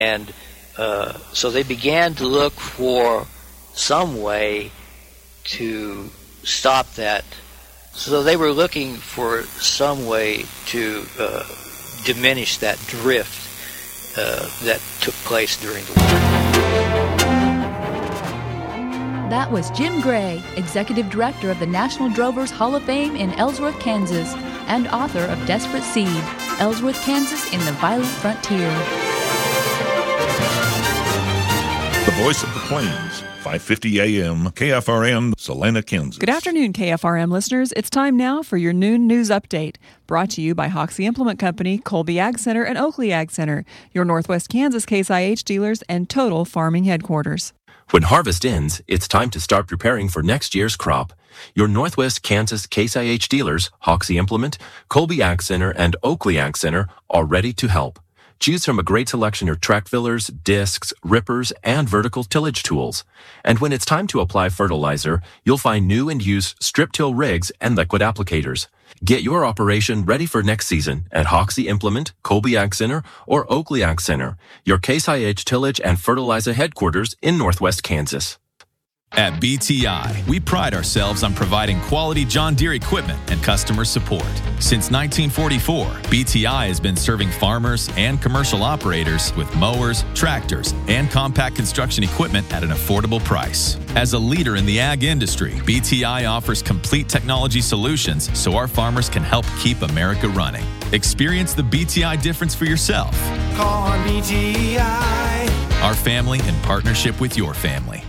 And so they began to look for some way to stop that. So they were looking for some way to diminish that drift that took place during the war. That was Jim Gray, Executive Director of the National Drovers Hall of Fame in Ellsworth, Kansas, and author of Desperate Seed, Ellsworth, Kansas in the Violent Frontier. The Voice of the Plains, 5:50 a.m., KFRM, Salina, Kansas. Good afternoon, KFRM listeners. It's time now for your noon news update, brought to you by Hoxie Implement Company, Colby Ag Center, and Oakley Ag Center, your Northwest Kansas Case IH dealers and Total Farming headquarters. When harvest ends, it's time to start preparing for next year's crop. Your Northwest Kansas Case IH dealers, Hoxie Implement, Colby Ag Center, and Oakley Ag Center, are ready to help. Choose from a great selection of track fillers, discs, rippers, and vertical tillage tools. And when it's time to apply fertilizer, you'll find new and used strip till rigs and liquid applicators. Get your operation ready for next season at Hoxie Implement, Colby Ag Center, or Oakley Ag Center, your Case IH tillage and fertilizer headquarters in Northwest Kansas. At BTI, we pride ourselves on providing quality John Deere equipment and customer support. Since 1944, BTI has been serving farmers and commercial operators with mowers, tractors, and compact construction equipment at an affordable price. As a leader in the ag industry, BTI offers complete technology solutions so our farmers can help keep America running. Experience the BTI difference for yourself. Call on BTI. Our family in partnership with your family.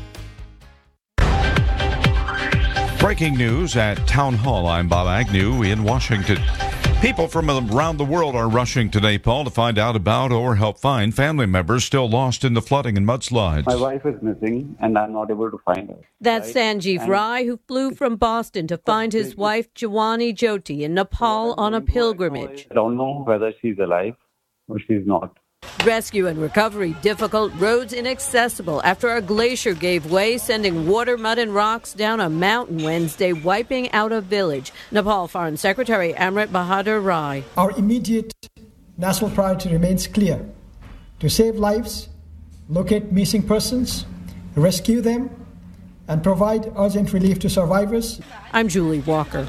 Breaking news at Town Hall. I'm Bob Agnew in Washington. People from around the world are rushing to Nepal to find out about or help find family members still lost in the flooding and mudslides. My wife is missing and I'm not able to find her. That's Sanjeev Rai, who flew from Boston to find his wife Jawani Jyoti in Nepal on a pilgrimage. I don't know whether she's alive or she's not. Rescue and recovery difficult, roads inaccessible after a glacier gave way, sending water, mud, and rocks down a mountain Wednesday, wiping out a village. Nepal Foreign Secretary Amrit Bahadur Rai. Our immediate national priority remains clear: to save lives, locate missing persons, rescue them, and provide urgent relief to survivors. I'm Julie Walker.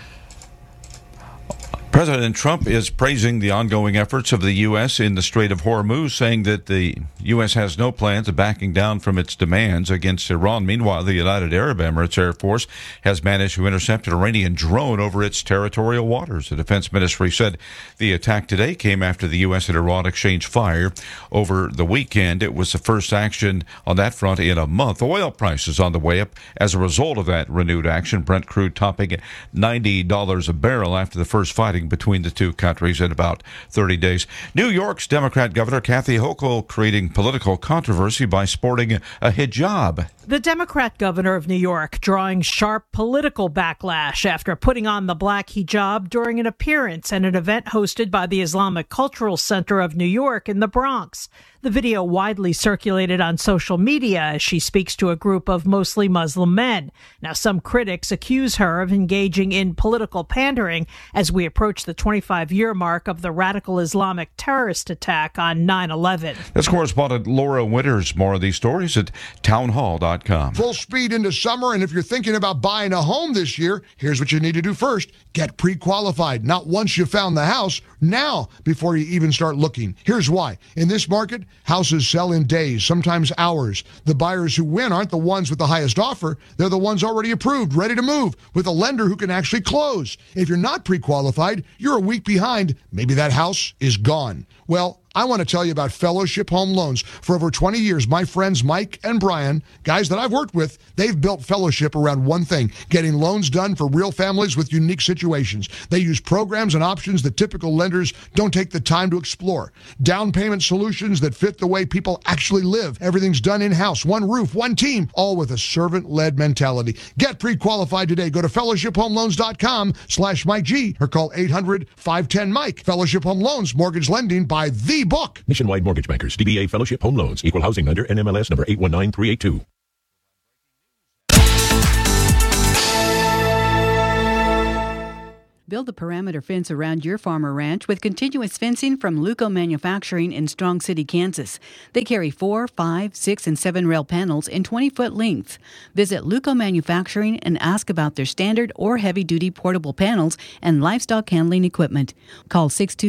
President Trump is praising the ongoing efforts of the U.S. in the Strait of Hormuz, saying that the U.S. has no plans of backing down from its demands against Iran. Meanwhile, the United Arab Emirates Air Force has managed to intercept an Iranian drone over its territorial waters. The Defense Ministry said the attack today came after the U.S. and Iran exchanged fire over the weekend. It was the first action on that front in a month. Oil prices on the way up as a result of that renewed action. Brent crude topping $90 a barrel after the first fighting between the two countries in about 30 days. New York's Democrat Governor Kathy Hochul creating political controversy by sporting a hijab. The Democrat governor of New York drawing sharp political backlash after putting on the black hijab during an appearance at an event hosted by the Islamic Cultural Center of New York in the Bronx. The video widely circulated on social media as she speaks to a group of mostly Muslim men. Now, some critics accuse her of engaging in political pandering as we approach the 25-year mark of the radical Islamic terrorist attack on 9/11. That's correspondent Laura Winters. More of these stories at townhall.com. Full speed into summer, and if you're thinking about buying a home this year, here's what you need to do first. Get pre-qualified. Not once you found the house, now before you even start looking. Here's why. In this market, houses sell in days, sometimes hours. The buyers who win aren't the ones with the highest offer. They're the ones already approved, ready to move, with a lender who can actually close. If you're not pre-qualified, you're a week behind. Maybe that house is gone. Well, I want to tell you about Fellowship Home Loans. For over 20 years, my friends Mike and Brian, guys that I've worked with, they've built Fellowship around one thing: getting loans done for real families with unique situations. They use programs and options that typical lenders don't take the time to explore. Down payment solutions that fit the way people actually live. Everything's done in-house, one roof, one team, all with a servant-led mentality. Get pre-qualified today. Go to fellowshiphomeloans.com/Mike G or call 800-510-MIKE. Fellowship Home Loans, mortgage lending by the book. Nationwide Mortgage Bankers, DBA Fellowship Home Loans, Equal Housing Lender, NMLS number 819382. Build the perimeter fence around your farm or ranch with continuous fencing from Luco Manufacturing in Strong City, Kansas. They carry 4, 5, 6, and 7 rail panels in 20-foot lengths. Visit Luco Manufacturing and ask about their standard or heavy-duty portable panels and livestock handling equipment. Call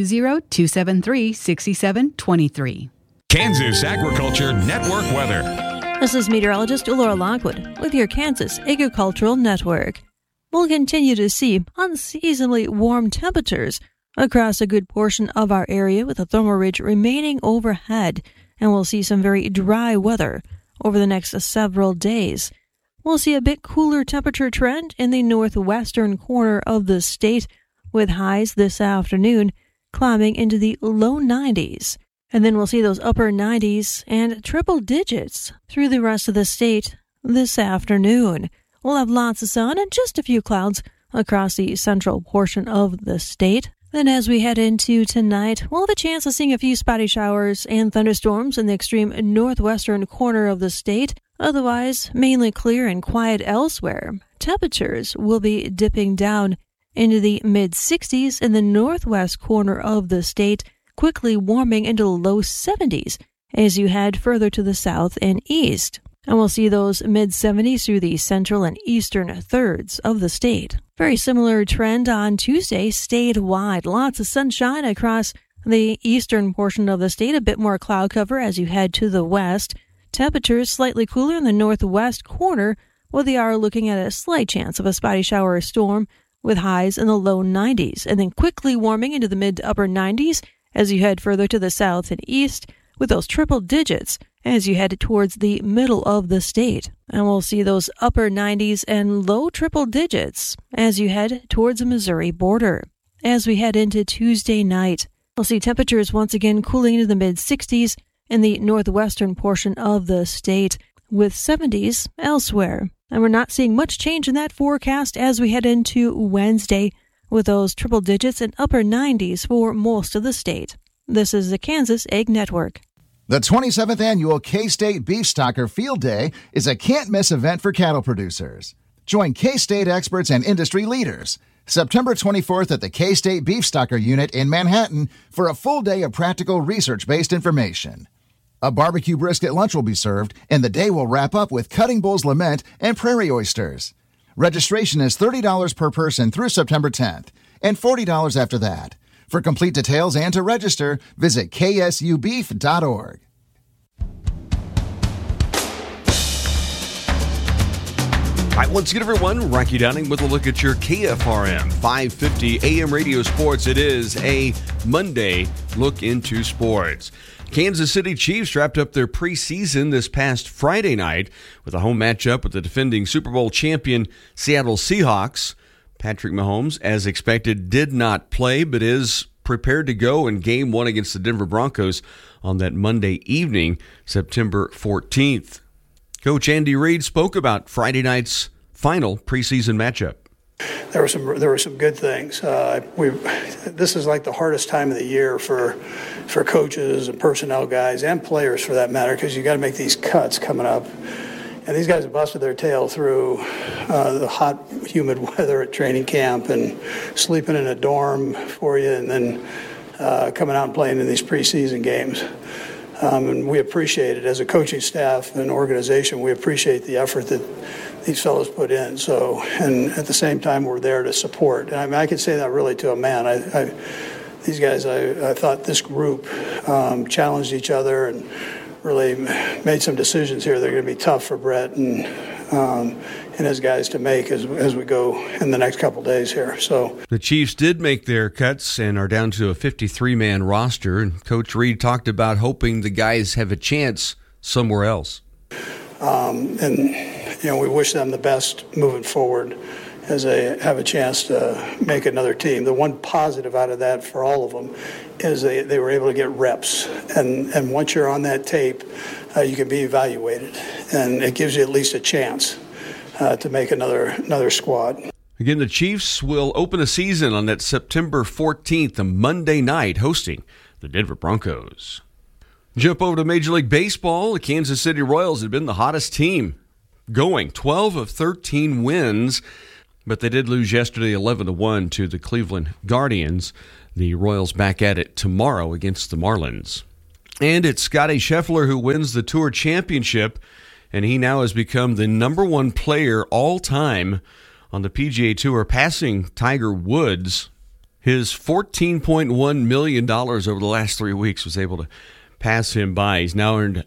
620-273-6723. Kansas Agriculture Network weather. This is meteorologist Laura Lockwood with your Kansas Agricultural Network. We'll continue to see unseasonably warm temperatures across a good portion of our area with a thermal ridge remaining overhead, and we'll see some very dry weather over the next several days. We'll see a bit cooler temperature trend in the northwestern corner of the state, with highs this afternoon climbing into the low 90s. And then we'll see those upper 90s and triple digits through the rest of the state this afternoon. We'll have lots of sun and just a few clouds across the central portion of the state. Then as we head into tonight, we'll have a chance of seeing a few spotty showers and thunderstorms in the extreme northwestern corner of the state. Otherwise, mainly clear and quiet elsewhere. Temperatures will be dipping down into the mid-60s in the northwest corner of the state, quickly warming into the low 70s as you head further to the south and east. And we'll see those mid-70s through the central and eastern thirds of the state. Very similar trend on Tuesday statewide. Lots of sunshine across the eastern portion of the state. A bit more cloud cover as you head to the west. Temperatures slightly cooler in the northwest corner, where they are looking at a slight chance of a spotty shower or storm with highs in the low 90s. And then quickly warming into the mid to upper 90s as you head further to the south and east with those triple digits as you head towards the middle of the state. And we'll see those upper 90s and low triple digits as you head towards the Missouri border. As we head into Tuesday night, we'll see temperatures once again cooling into the mid-60s in the northwestern portion of the state, with 70s elsewhere. And we're not seeing much change in that forecast as we head into Wednesday, with those triple digits and upper 90s for most of the state. This is the Kansas Ag Network. The 27th Annual K-State Beef Stocker Field Day is a can't-miss event for cattle producers. Join K-State experts and industry leaders September 24th at the K-State Beef Stocker Unit in Manhattan for a full day of practical research-based information. A barbecue brisket lunch will be served, and the day will wrap up with Cutting Bull's Lament and prairie oysters. Registration is $30 per person through September 10th, and $40 after that. For complete details and to register, visit ksubeef.org. All right, once again, everyone, Rocky Downing with a look at your KFRM 550 AM radio sports. It is a Monday look into sports. Kansas City Chiefs wrapped up their preseason this past Friday night with a home matchup with the defending Super Bowl champion Seattle Seahawks. Patrick Mahomes, as expected, did not play, but is prepared to go in Game 1 against the Denver Broncos on that Monday evening, September 14th. Coach Andy Reid spoke about Friday night's final preseason matchup. There were some good things. This is like the hardest time of the year for coaches and personnel guys and players, for that matter, because you got to make these cuts coming up. And these guys have busted their tail through the hot, humid weather at training camp and sleeping in a dorm for you, and then coming out and playing in these preseason games. And we appreciate it as a coaching staff and organization. We appreciate the effort that these fellows put in. So, and at the same time, we're there to support. And I mean, I can say that really to a man. These guys, I thought this group challenged each other and really made some decisions here that are going to be tough for Brett and his guys to make as we go in the next couple days here. So the Chiefs did make their cuts and are down to a 53-man roster. And Coach Reid talked about hoping the guys have a chance somewhere else. And we wish them the best moving forward as they have a chance to make another team. The one positive out of that for all of them is they were able to get reps. And once you're on that tape, you can be evaluated. And it gives you at least a chance to make another squad. Again, the Chiefs will open a season on that September 14th, a Monday night, hosting the Denver Broncos. Jump over to Major League Baseball. The Kansas City Royals have been the hottest team going. 12 of 13 wins. But they did lose yesterday 11-1 to the Cleveland Guardians. The Royals back at it tomorrow against the Marlins. And it's Scottie Scheffler who wins the Tour Championship, and he now has become the number one player all time on the PGA Tour, passing Tiger Woods. His $14.1 million over the last 3 weeks was able to pass him by. He's now earned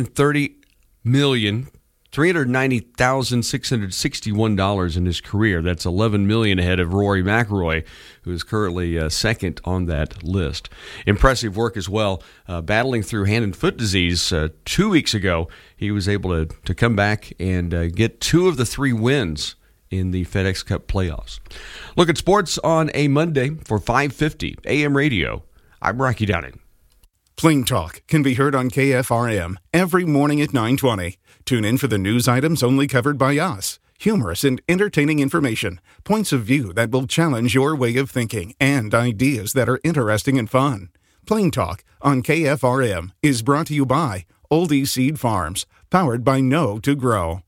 $130,390,661 in his career. That's $11 million ahead of Rory McIlroy, who is currently second on that list. Impressive work as well. Battling through hand and foot disease 2 weeks ago, he was able to come back and get 2 of the 3 wins in the FedEx Cup playoffs. Look at sports on a Monday for 550 AM radio. I'm Rocky Downing. Plain Talk can be heard on KFRM every morning at 9:20. Tune in for the news items only covered by us. Humorous and entertaining information, points of view that will challenge your way of thinking, and ideas that are interesting and fun. Plain Talk on KFRM is brought to you by Oldie Seed Farms, powered by Know to Grow.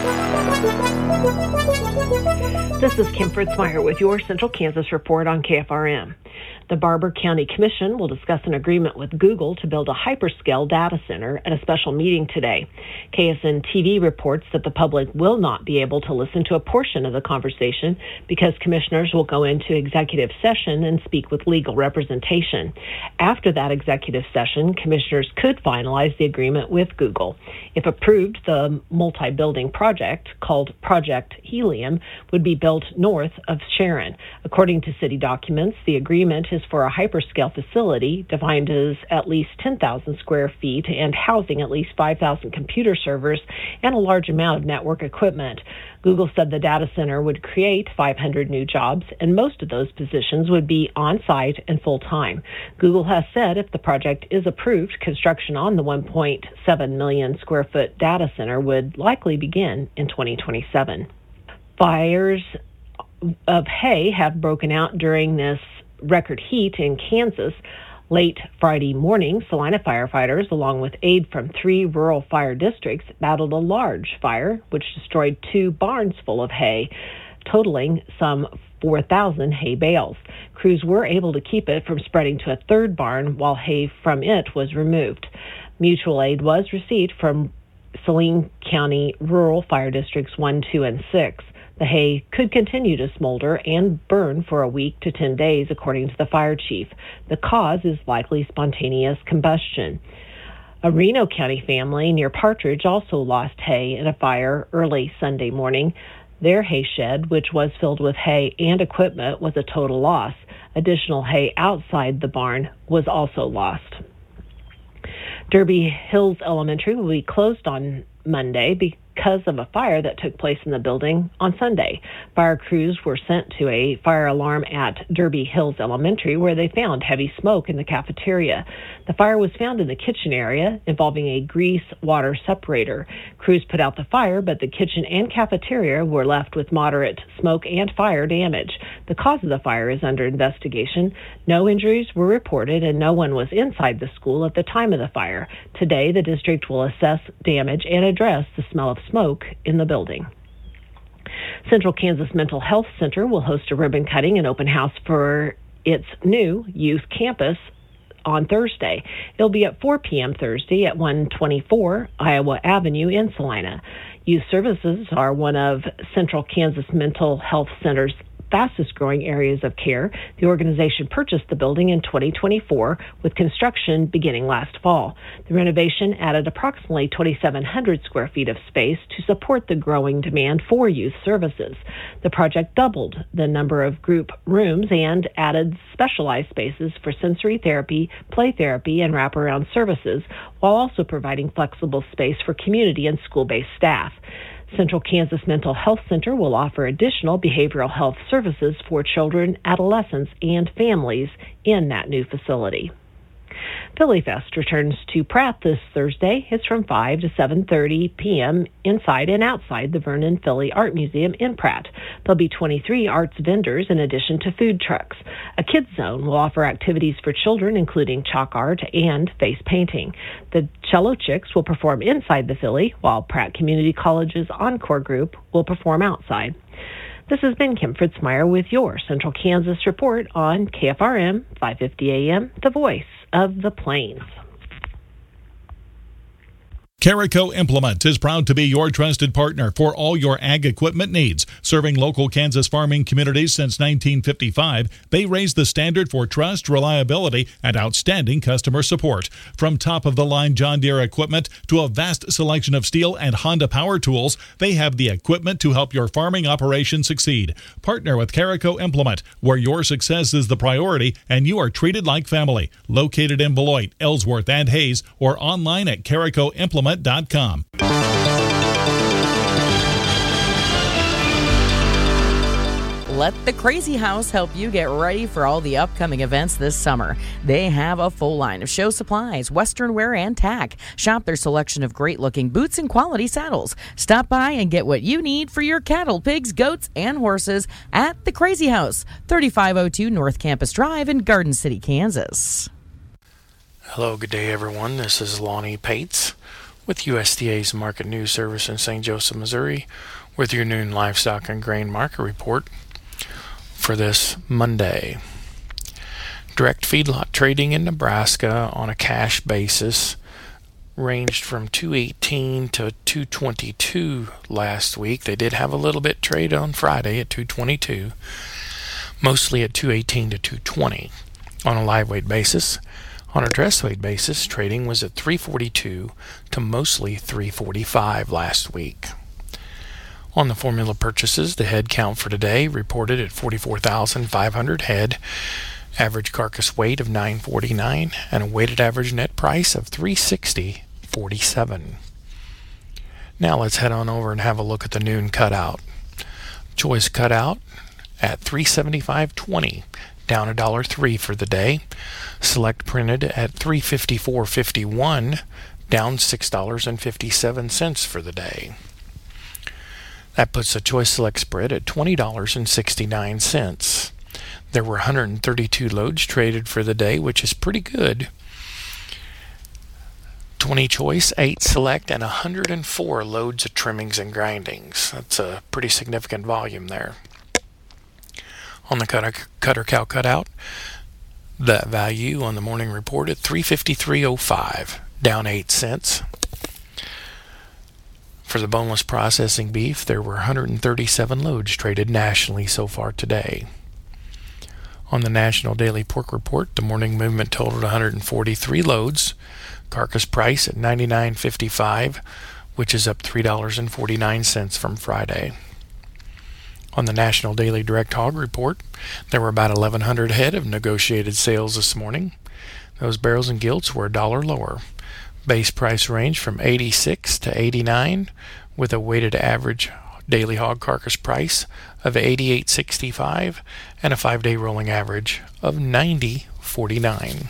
This is Kim Fritzmeyer with your Central Kansas report on KFRM. The Barber County Commission will discuss an agreement with Google to build a hyperscale data center at a special meeting today. KSN TV reports that the public will not be able to listen to a portion of the conversation because commissioners will go into executive session and speak with legal representation. After that executive session, commissioners could finalize the agreement with Google. If approved, the multi-building project, called Project Helium, would be built north of Sharon. According to city documents, the agreement is for a hyperscale facility defined as at least 10,000 square feet and housing at least 5,000 computer servers and a large amount of network equipment. Google said the data center would create 500 new jobs, and most of those positions would be on-site and full-time. Google has said if the project is approved, construction on the 1.7 million square foot data center would likely begin in 2027. Fires of hay have broken out during this record heat in Kansas. Late Friday morning, Salina firefighters, along with aid from 3 rural fire districts, battled a large fire which destroyed 2 barns full of hay, totaling some 4,000 hay bales. Crews were able to keep it from spreading to a 3rd barn while hay from it was removed. Mutual aid was received from Saline County Rural Fire Districts 1, 2, and 6. The hay could continue to smolder and burn for a week to 10 days, according to the fire chief. The cause is likely spontaneous combustion. A Reno County family near Partridge also lost hay in a fire early Sunday morning. Their hay shed, which was filled with hay and equipment, was a total loss. Additional hay outside the barn was also lost. Derby Hills Elementary will be closed on Monday because of a fire that took place in the building on Sunday. Fire crews were sent to a fire alarm at Derby Hills Elementary where they found heavy smoke in the cafeteria. The fire was found in the kitchen area involving a grease water separator. Crews put out the fire, but the kitchen and cafeteria were left with moderate smoke and fire damage. The cause of the fire is under investigation. No injuries were reported and no one was inside the school at the time of the fire. Today, the district will assess damage and address the smell of smoke in the building. Central Kansas Mental Health Center will host a ribbon cutting and open house for its new youth campus on Thursday. It'll be at 4 p.m. Thursday at 124 Iowa Avenue in Salina. Youth services are one of Central Kansas Mental Health Center's fastest growing areas of care. The organization purchased the building in 2024 with construction beginning last fall. The renovation added approximately 2,700 square feet of space to support the growing demand for youth services. The project doubled the number of group rooms and added specialized spaces for sensory therapy, play therapy, and wraparound services, while also providing flexible space for community and school-based staff. Central Kansas Mental Health Center will offer additional behavioral health services for children, adolescents, and families in that new facility. Philly Fest returns to Pratt this Thursday. It's from 5 to 7:30 p.m. inside and outside the Vernon Philly Art Museum in Pratt. There'll be 23 arts vendors in addition to food trucks. A kids zone will offer activities for children, including chalk art and face painting. The Cello Chicks will perform inside the Philly, while Pratt Community College's Encore Group will perform outside. This has been Kim Fritzmeyer with your Central Kansas report on KFRM 550 AM, the voice of the Plains. Carico Implement is proud to be your trusted partner for all your ag equipment needs. Serving local Kansas farming communities since 1955, they raise the standard for trust, reliability, and outstanding customer support. From top-of-the-line John Deere equipment to a vast selection of Steel and Honda power tools, they have the equipment to help your farming operation succeed. Partner with Carico Implement, where your success is the priority and you are treated like family. Located in Beloit, Ellsworth, and Hayes, or online at caricoimplement.com. Let the Crazy House help you get ready for all the upcoming events this summer. They have a full line of show supplies, western wear, and tack. Shop their selection of great-looking boots and quality saddles. Stop by and get what you need for your cattle, pigs, goats, and horses at the Crazy House, 3502 North Campus Drive in Garden City, Kansas. Hello, good day, everyone. This is Lonnie Pates with USDA's Market News Service in St. Joseph, Missouri, with your noon livestock and grain market report for this Monday. Direct feedlot trading in Nebraska on a cash basis ranged from 218 to 222 last week. They did have a little bit trade on Friday at 222, mostly at 218 to 220 on a live weight basis. On a dress weight basis, trading was at 342 to mostly 345 last week. On the formula purchases, the head count for today reported at 44,500 head, average carcass weight of 949, and a weighted average net price of 360.47. Now let's head on over and have a look at the noon cutout. Choice cutout at 375.20. Down $1.03 for the day. Select printed at $354.51, down $6.57 for the day. That puts the choice select spread at $20.69. There were 132 loads traded for the day, which is pretty good. 20 choice, 8 select, and 104 loads of trimmings and grindings. That's a pretty significant volume there. On the cutter cow cutout, that value on the morning report at $353.05, down 8 cents. For the boneless processing beef, there were 137 loads traded nationally so far today. On the National Daily Pork Report, the morning movement totaled 143 loads, carcass price at $99.55, which is up $3.49 from Friday. On the National Daily Direct Hog Report, there were about 1,100 head of negotiated sales this morning. Those barrels and gilts were $1 lower. Base price ranged from 86 to 89, with a weighted average daily hog carcass price of 88.65 and a 5-day rolling average of 90.49.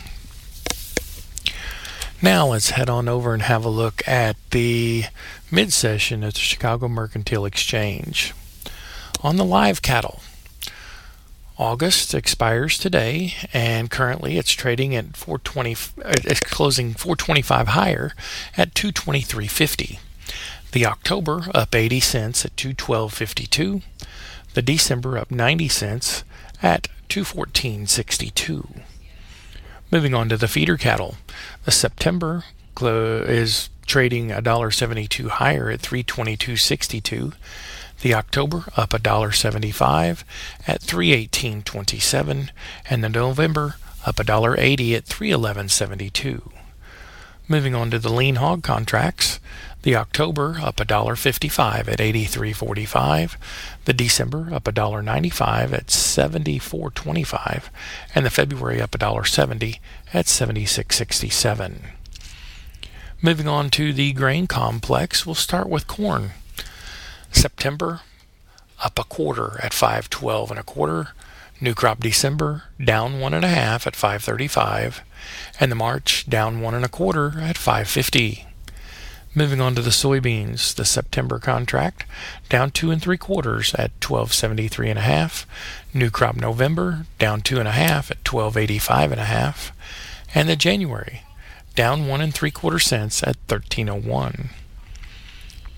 Now let's head on over and have a look at the mid-session at the Chicago Mercantile Exchange. On the live cattle, August expires today, and currently it's trading at 420. It's closing 425 higher at 223.50. The October up 80 cents at 212.52. The December up 90 cents at 214.62. Moving on to the feeder cattle, the September is trading $1.72 higher at 322.62. The October up $1.75 at $318.27, and the November up $1.80 at $311.72. Moving on to the lean hog contracts, the October up $1.55 at $83.45, the December up $1.95 at $74.25, and the February up $1.70 at $76.67. Moving on to the grain complex, we'll start with corn. September up a quarter at $5.12 1/4. New crop December down 1.5 at $5.35, and the March down 1 1/4 at $5.50. Moving on to the soybeans, the September contract down 2 3/4 at $12.73 1/2. New crop November down 2.5 at $12.85 1/2, and the January down 1 3/4 cents at $13.01.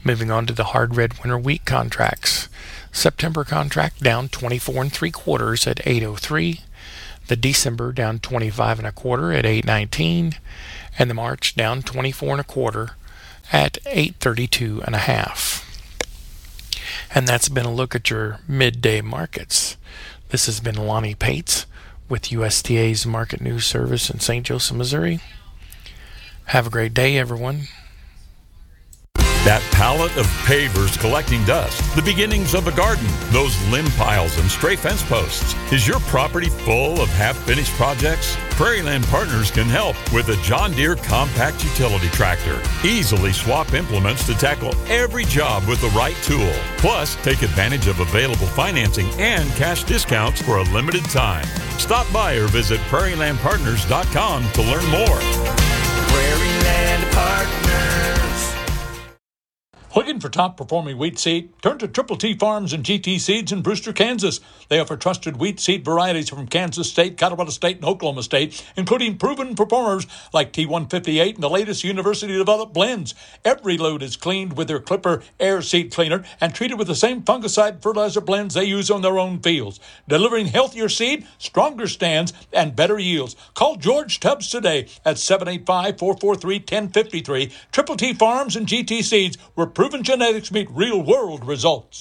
Moving on to the hard red winter wheat contracts. September contract down 24 3/4 at 8.03. The December down 25 1/4 at 8.19, and the March down 24 1/4 at 8.32 1/2. And that's been a look at your midday markets. This has been Lonnie Pates with USDA's Market News Service in St. Joseph, Missouri. Have a great day, everyone. That pallet of pavers collecting dust, the beginnings of a garden, those limb piles and stray fence posts. Is your property full of half-finished projects? Prairieland Partners can help with a John Deere compact utility tractor. Easily swap implements to tackle every job with the right tool. Plus, take advantage of available financing and cash discounts for a limited time. Stop by or visit prairielandpartners.com to learn more. Prairieland Partners. Looking for top-performing wheat seed? Turn to Triple T Farms and GT Seeds in Brewster, Kansas. They offer trusted wheat seed varieties from Kansas State, Colorado State, and Oklahoma State, including proven performers like T158 and the latest university-developed blends. Every load is cleaned with their Clipper Air Seed Cleaner and treated with the same fungicide fertilizer blends they use on their own fields, delivering healthier seed, stronger stands, and better yields. Call George Tubbs today at 785-443-1053. Triple T Farms and GT Seeds, where proven genetics meet real-world results.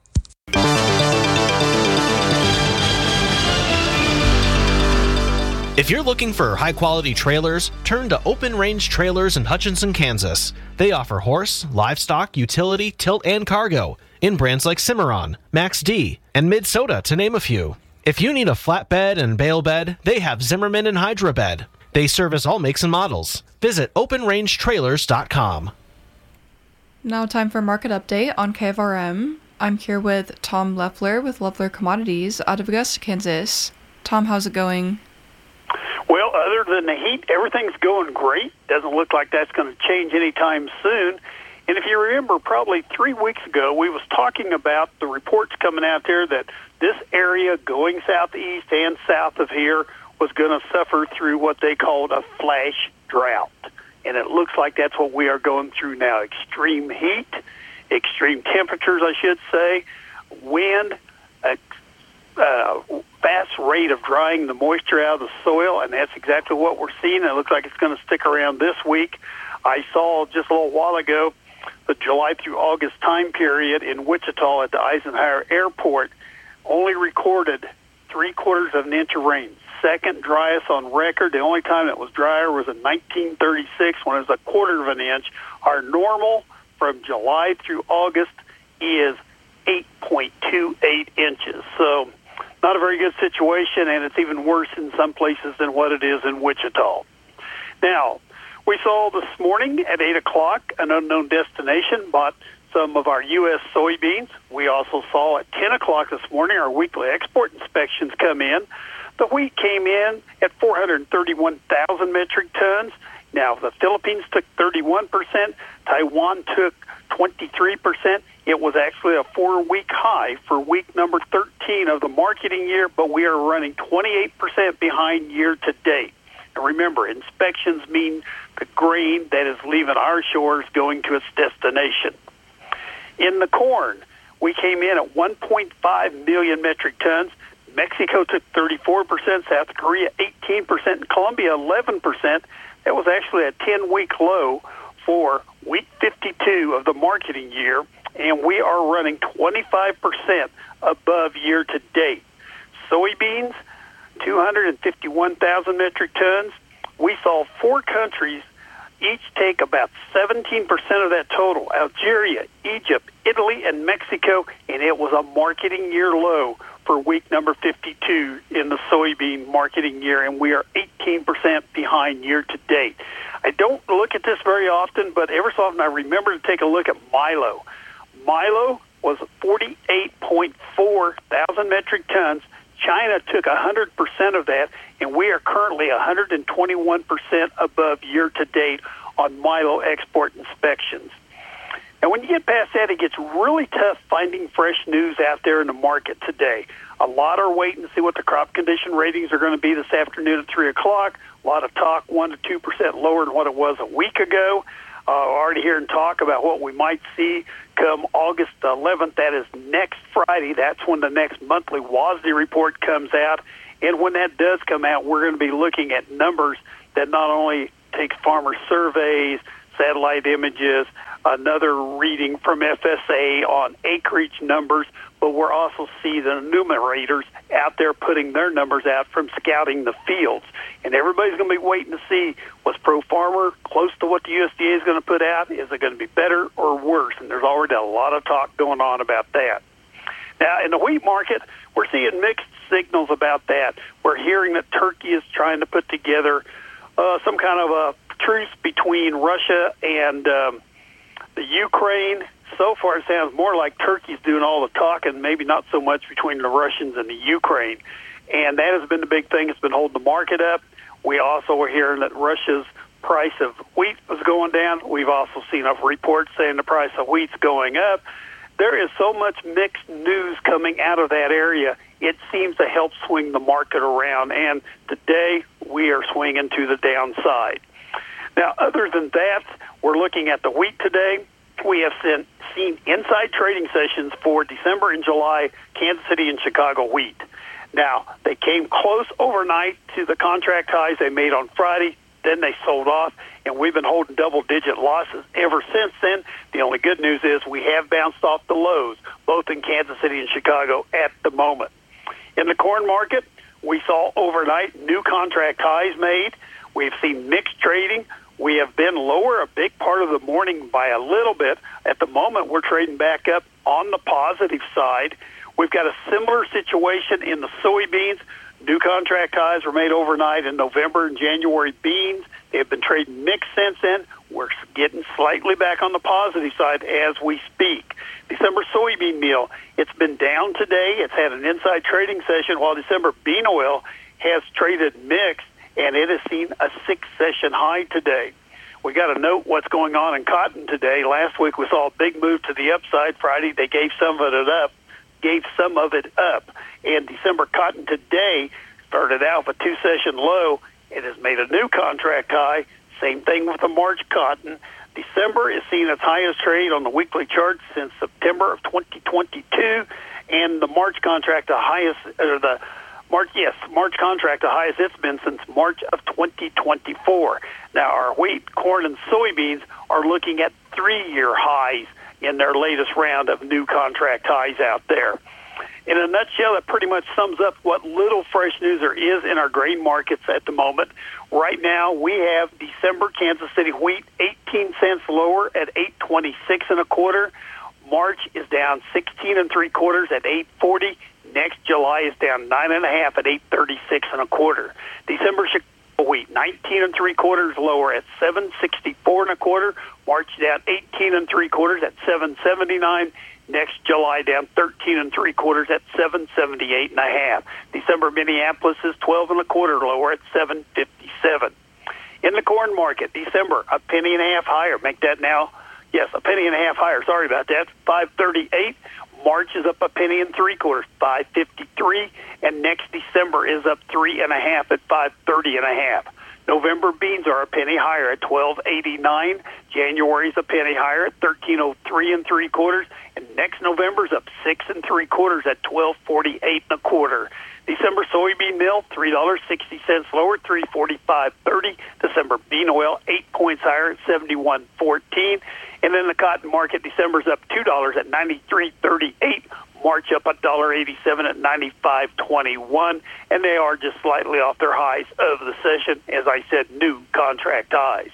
If you're looking for high-quality trailers, turn to Open Range Trailers in Hutchinson, Kansas. They offer horse, livestock, utility, tilt, and cargo in brands like Cimarron, Max D, and Minnesota, to name a few. If you need a flatbed and bale bed, they have Zimmerman and Hydra Bed. They service all makes and models. Visit OpenRangeTrailers.com. Now time for market update on KFRM. I'm here with Tom Leffler with Leffler Commodities out of Augusta, Kansas. Tom, how's it going? Well, other than the heat, everything's going great. Doesn't look like that's going to change anytime soon. And if you remember, probably 3 weeks ago, we was talking about the reports coming out there that this area going southeast and south of here was going to suffer through what they called a flash drought. And it looks like that's what we are going through now. Extreme heat, extreme temperatures, I should say, wind, a fast rate of drying the moisture out of the soil, and that's exactly what we're seeing. It looks like it's going to stick around this week. I saw just a little while ago the July through August time period in Wichita at the Eisenhower Airport only recorded 3/4 of an inch of rain. Second driest on record. The only time it was drier was in 1936 when it was 1/4 of an inch. Our normal from July through August is 8.28 inches. So not a very good situation, and it's even worse in some places than what it is in Wichita. Now, we saw this morning at 8 o'clock an unknown destination bought some of our U.S. soybeans. We also saw at 10 o'clock this morning our weekly export inspections come in. The wheat came in at 431,000 metric tons. Now, the Philippines took 31%. Taiwan took 23%. It was actually a 4-week high for week number 13 of the marketing year, but we are running 28% behind year to date. And remember, inspections mean the grain that is leaving our shores going to its destination. In the corn, we came in at 1.5 million metric tons. Mexico took 34%, South Korea 18%, and Colombia 11%. That was actually a 10-week low for week 52 of the marketing year, and we are running 25% above year to date. Soybeans, 251,000 metric tons. We saw 4 countries each take about 17% of that total: Algeria, Egypt, Italy, and Mexico, and it was a marketing year low for week number 52 in the soybean marketing year, and we are 18% behind year to date. I don't look at this very often, but every so often I remember to take a look at Milo. Milo was 48.4 thousand metric tons. China took 100% of that, and we are currently 121% above year to date on Milo export inspections. And when you get past that, it gets really tough finding fresh news out there in the market today. A lot are waiting to see what the crop condition ratings are going to be this afternoon at 3 o'clock. A lot of talk, 1 to 2% lower than what it was a week ago. Already hearing talk about what we might see come August 11th. That is next Friday. That's when the next monthly WASDE report comes out. And when that does come out, we're going to be looking at numbers that not only take farmer surveys, satellite images, another reading from FSA on acreage numbers, but we're also see the enumerators out there putting their numbers out from scouting the fields. And everybody's going to be waiting to see, was Pro Farmer close to what the USDA is going to put out? Is it going to be better or worse? And there's already a lot of talk going on about that. Now, in the wheat market, we're seeing mixed signals about that. We're hearing that Turkey is trying to put together some kind of a truce between Russia and the Ukraine. So far, it sounds more like Turkey's doing all the talking, maybe not so much between the Russians and the Ukraine. And that has been the big thing. It's been holding the market up. We also were hearing that Russia's price of wheat was going down. We've also seen reports saying the price of wheat's going up. There is so much mixed news coming out of that area. It seems to help swing the market around. And today, we are swinging to the downside. Now, other than that, we're looking at the wheat today. We have seen inside trading sessions for December and July, Kansas City and Chicago wheat. Now, they came close overnight to the contract highs they made on Friday. Then they sold off, and we've been holding double-digit losses ever since then. The only good news is we have bounced off the lows, both in Kansas City and Chicago at the moment. In the corn market, we saw overnight new contract highs made. We've seen mixed trading. We have been lower a big part of the morning by a little bit. At the moment, we're trading back up on the positive side. We've got a similar situation in the soybeans. New contract highs were made overnight in November and January beans. They have been trading mixed since then. We're getting slightly back on the positive side as we speak. December soybean meal, it's been down today. It's had an inside trading session, while December bean oil has traded mixed, and it has seen a 6-session high today. We got to note what's going on in cotton today. Last week we saw a big move to the upside. Friday they gave some of it up. And December cotton today started out with a 2-session low. It has made a new contract high. Same thing with the March cotton. December is seeing its highest trade on the weekly chart since September of 2022, and the March contract the highest, or the March contract the highest it's been since March of 2024. Now, our wheat, corn, and soybeans are looking at 3-year highs in their latest round of new contract highs out there. In a nutshell, that pretty much sums up what little fresh news there is in our grain markets at the moment. Right now, we have December Kansas City wheat 18 cents lower at $8.26 1/4. March is down 16 3/4 at $8.40. Next July is down 9 1/2 at $8.36 1/4. December Chicago wheat 19 3/4 lower at $7.64 1/4. March down 18 3/4 at $7.79. Next July down 13 3/4 at $7.78 1/2. December Minneapolis is 12 1/4 lower at $7.57. In the corn market, December a penny and a half higher. Make that now, yes, a penny and a half higher. Sorry about that. $5.38. March is up a penny and 3/4, $5.53, and next December is up 3 1/2 at $5.30 1/2. November beans are a penny higher at $12.89. January's a penny higher at $13.03 3/4, and next November's up 6 3/4 at $12.48 1/4. December soybean meal $3.60 lower, $3.45.30. December bean oil 8 points higher at $71.14, and then the cotton market December's up $2 at $93.38. March up $1.87 at $95.21, and they are just slightly off their highs of the session. As I said, new contract highs.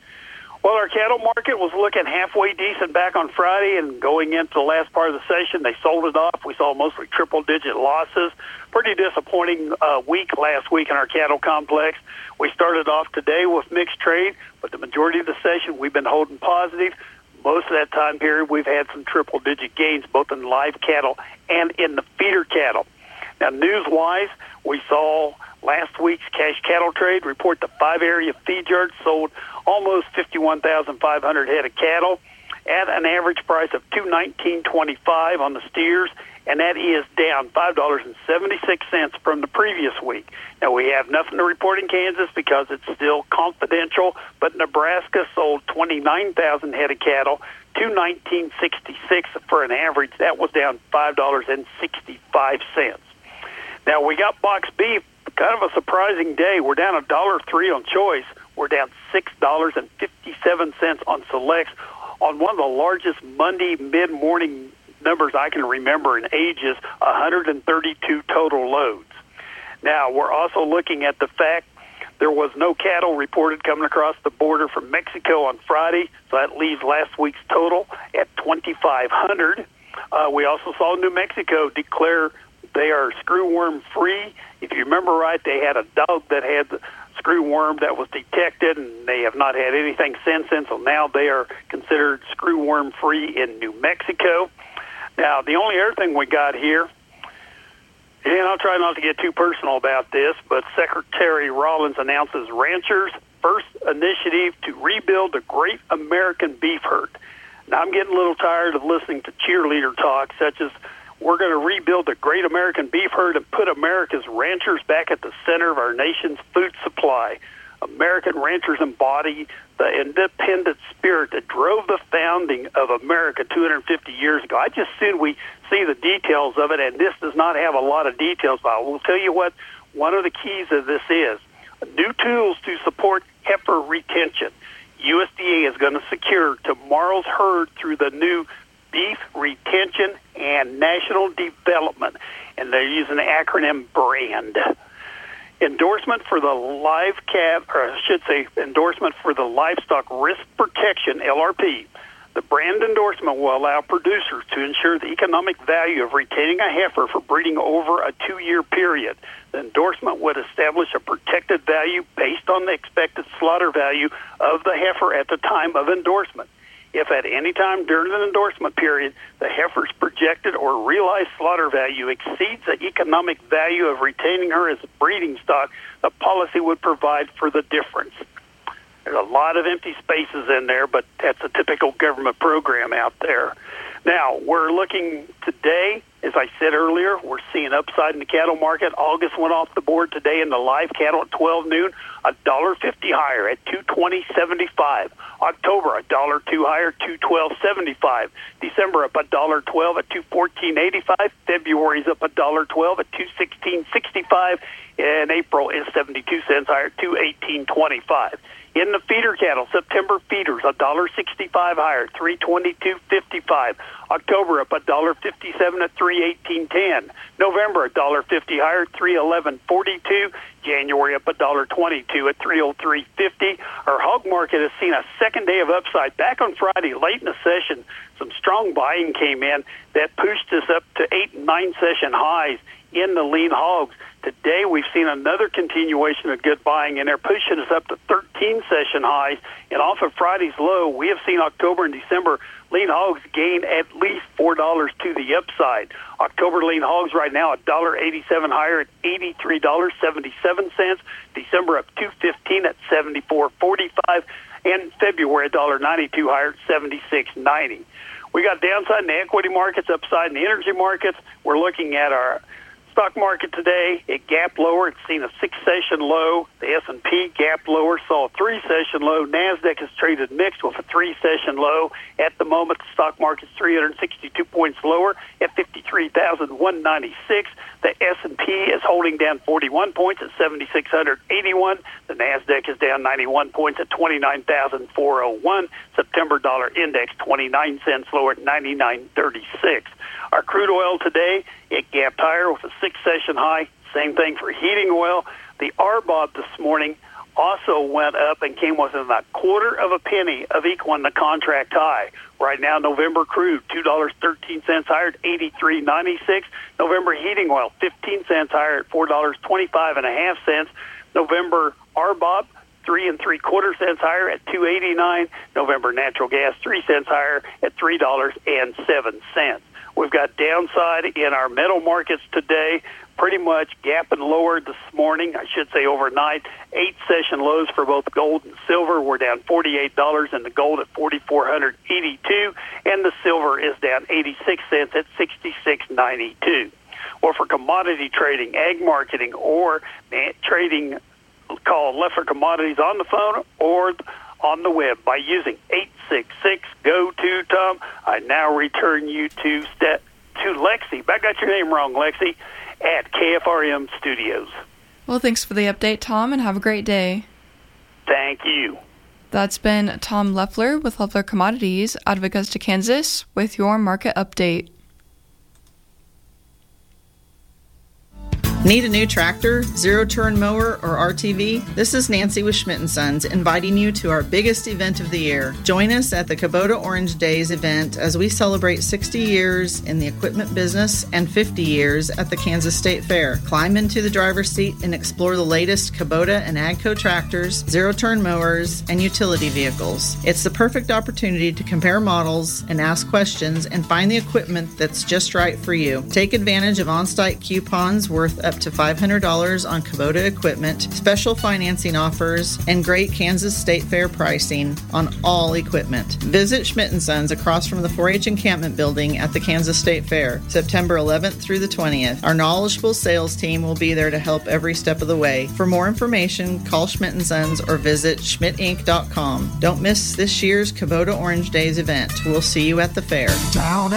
Well, our cattle market was looking halfway decent back on Friday, and going into the last part of the session, they sold it off. We saw mostly triple-digit losses. Pretty disappointing week last week in our cattle complex. We started off today with mixed trade, but the majority of the session we've been holding positive. Most of that time period, we've had some triple-digit gains, both in live cattle and in the feeder cattle. Now, news-wise, we saw last week's cash cattle trade report the 5 area feed yards sold almost 51,500 head of cattle, at an average price of $219.25 on the steers, and that is down $5.76 from the previous week. Now, we have nothing to report in Kansas because it's still confidential, but Nebraska sold 29,000 head of cattle, $219.66 for an average. That was down $5.65. Now, we got box beef, kind of a surprising day. We're down $1.03 on choice. We're down $6.57 on selects on one of the largest Monday mid-morning numbers I can remember in ages, 132 total loads. Now, we're also looking at the fact there was no cattle reported coming across the border from Mexico on Friday, so that leaves last week's total at 2,500. We also saw New Mexico declare they are screwworm free. If you remember right, they had a dog that had the screwworm that was detected, and they have not had anything since then, so now they are considered screwworm free in New Mexico. Now, the only other thing we got here, and I'll try not to get too personal about this, but Secretary Rollins announces ranchers' first initiative to rebuild the great American beef herd. Now, I'm getting a little tired of listening to cheerleader talk, such as we're going to rebuild the great American beef herd and put America's ranchers back at the center of our nation's food supply. American ranchers embody the independent spirit that drove the founding of America 250 years ago. I just soon we see the details of it, and this does not have a lot of details, but I will tell you what one of the keys of this is. New tools to support heifer retention. USDA is going to secure tomorrow's herd through the new Beef Retention and National Development, and they're using the acronym BRAND. Endorsement for the live calf, or I should say endorsement for the Livestock Risk Protection, LRP. The brand endorsement will allow producers to ensure the economic value of retaining a heifer for breeding over a 2-year period. The endorsement would establish a protected value based on the expected slaughter value of the heifer at the time of endorsement. If at any time during the endorsement period the heifer's projected or realized slaughter value exceeds the economic value of retaining her as a breeding stock, the policy would provide for the difference. There's a lot of empty spaces in there, but that's a typical government program out there. Now, we're looking today, as I said earlier, we're seeing upside in the cattle market. August went off the board today in the live cattle at 12 noon, $1.50 higher at $220.75. October, $1.02 higher, $212.75. December up $1.12 at $214.85. February's up $1.12 at $216.65. And April is 72 cents higher, $218.25. In the feeder cattle, September feeders, $1.65 higher, $322.55. October up $1.57 at $318.10. November $1.50 higher, $311.42. January up $1.22 at $303.50. Our hog market has seen a second day of upside. Back on Friday, late in the session, some strong buying came in that pushed us up to 8 and 9 session highs in the lean hogs. Today, we've seen another continuation of good buying, and they're pushing us up to 13 session highs. And off of Friday's low, we have seen October and December lean hogs gain at least $4 to the upside. October lean hogs right now $1.87 higher at $83.77. December up $2.15 at $74.45, and February $1.92 higher at $76.90. We got downside in the equity markets, upside in the energy markets. We're looking at our stock market today. It gapped lower. It's seen a 6-session low. The S&P gapped lower, saw a 3-session low. NASDAQ is traded mixed with a 3-session low. At the moment, the stock market's 362 points lower at 53,196. The S&P is holding down 41 points at 7,681. The NASDAQ is down 91 points at 29,401. September dollar index 29 cents lower at 99.36. Our crude oil today, it gapped higher with a 6-session high. Same thing for heating oil. The RBOB this morning also went up and came within a quarter of a penny of equaling the contract high. Right now, November crude, $2.13 higher at $83.96. November heating oil, 15 cents higher at $4.25.5. November RBOB, 3 3/4 cents higher at $2.89. November natural gas, 3 cents higher at $3.07. We've got downside in our metal markets today. pretty much gapping lower this morning, I should say overnight. 8 session lows for both gold and silver. We're down $48 and the gold at $4,482, and the silver is down 86 cents at $66.92. Well, for commodity trading, ag marketing, or trading, call Leffler Commodities on the phone or on the web by using 866-GO-TO-TOM. I now return you to Lexi. I got your name wrong, Lexi, at KFRM Studios. Well, thanks for the update, Tom, and have a great day. Thank you. That's been Tom Leffler with Leffler Commodities out of Augusta, Kansas, with your market update. Need a new tractor, zero-turn mower, or RTV? This is Nancy with Schmidt & Sons inviting you to our biggest event of the year. Join us at the Kubota Orange Days event as we celebrate 60 years in the equipment business and 50 years at the Kansas State Fair. Climb into the driver's seat and explore the latest Kubota and AGCO tractors, zero-turn mowers, and utility vehicles. It's the perfect opportunity to compare models and ask questions and find the equipment that's just right for you. Take advantage of on-site coupons worth up to $500 on Kubota equipment, special financing offers, and great Kansas State Fair pricing on all equipment. Visit Schmidt & Sons across from the 4-H encampment building at the Kansas State Fair, September 11th through the 20th. Our knowledgeable sales team will be there to help every step of the way. For more information, call Schmidt & Sons or visit schmidtinc.com. Don't miss this year's Kubota Orange Days event. We'll see you at the fair. Down